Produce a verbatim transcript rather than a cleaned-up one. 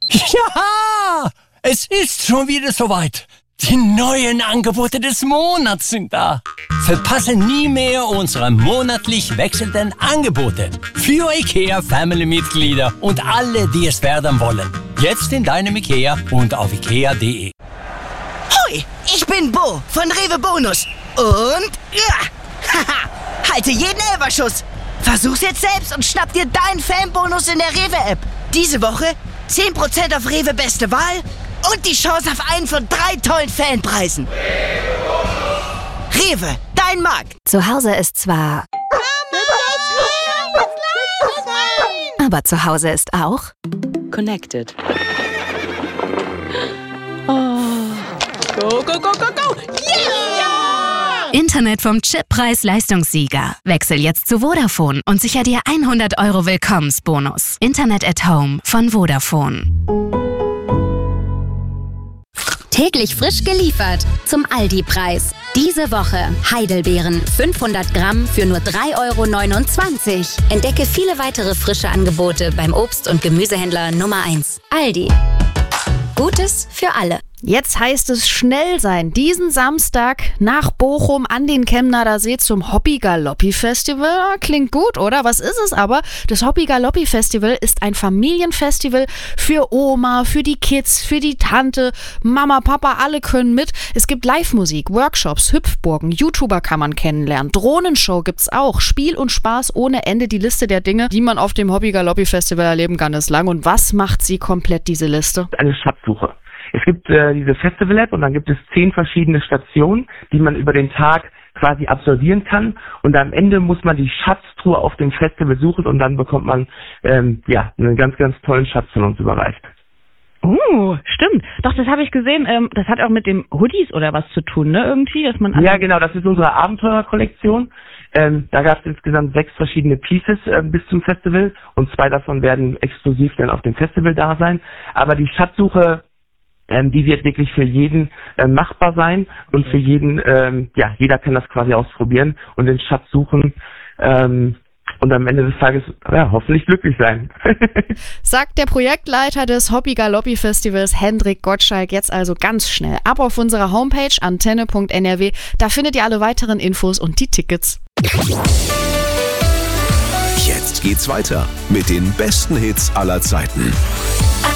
Ja, es ist schon wieder soweit. Die neuen Angebote des Monats sind da. Verpasse nie mehr unsere monatlich wechselnden Angebote für IKEA-Family-Mitglieder und alle, die es werden wollen. Jetzt in deinem IKEA und auf ikea punkt de. Hoi, ich bin Bo von Rewe Bonus. Und ja, haha, halte jeden Elferschuss. Versuch's jetzt selbst und schnapp dir deinen Fanbonus in der Rewe-App. Diese Woche zehn Prozent auf Rewe Beste Wahl und die Chance auf einen von drei tollen Fanpreisen. Rewe, dein Markt. Zu Hause ist zwar... Aber zu Hause ist auch... Connected. Oh. Go, go, go, go, go! Yeah! Internet vom Chip Preis-Leistungssieger. Wechsel jetzt zu Vodafone und sicher dir hundert Euro Willkommensbonus. Internet at Home von Vodafone. Täglich frisch geliefert zum Aldi-Preis. Diese Woche Heidelbeeren fünfhundert Gramm für nur drei Euro neunundzwanzig. Entdecke viele weitere frische Angebote beim Obst- und Gemüsehändler Nummer eins. Aldi. Gutes für alle. Jetzt heißt es schnell sein. Diesen Samstag nach Bochum an den Chemnader See zum Hobby-Galoppi-Festival. Klingt gut, oder? Was ist es aber? Das Hobby-Galoppi-Festival ist ein Familienfestival für Oma, für die Kids, für die Tante, Mama, Papa, alle können mit. Es gibt Live-Musik, Workshops, Hüpfburgen, YouTuber kann man kennenlernen, Drohnenshow gibt's auch, Spiel und Spaß ohne Ende. Die Liste der Dinge, die man auf dem Hobby-Galoppi-Festival erleben kann, ist lang. Und was macht sie komplett, diese Liste? Eine Schatzsuche. Es gibt äh, diese Festival-App und dann gibt es zehn verschiedene Stationen, die man über den Tag quasi absolvieren kann. Und am Ende muss man die Schatztruhe auf dem Festival suchen und dann bekommt man ähm, ja einen ganz, ganz tollen Schatz von uns überreicht. Oh, stimmt. Doch, das habe ich gesehen. Ähm, das hat auch mit dem Hoodies oder was zu tun, ne? Irgendwie, dass man... Ja, genau. Das ist unsere Abenteuerkollektion. Ähm, da gab es insgesamt sechs verschiedene Pieces äh, bis zum Festival und zwei davon werden exklusiv dann auf dem Festival da sein. Aber die Schatzsuche... Ähm, die wird wirklich für jeden äh, machbar sein und für jeden, ähm, ja, jeder kann das quasi ausprobieren und den Schatz suchen ähm, und am Ende des Tages ja, hoffentlich glücklich sein. Sagt der Projektleiter des Hobby-Galoppi-Festivals Hendrik Gottschalk. Jetzt also ganz schnell ab auf unserer Homepage antenne punkt n r w. Da findet ihr alle weiteren Infos und die Tickets. Jetzt geht's weiter mit den besten Hits aller Zeiten.